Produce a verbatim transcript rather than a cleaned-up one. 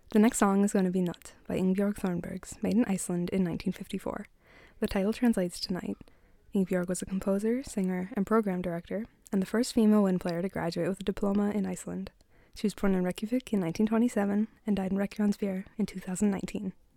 The next song is going to be Nut by Ingebjorg Thornbergs, made in Iceland in nineteen fifty-four. The title translates to Night. Ingebjorg was a composer, singer, and program director, and the first female wind player to graduate with a diploma in Iceland. She was born in Reykjavik in nineteen twenty-seven and died in Reykjanesbær in two thousand nineteen.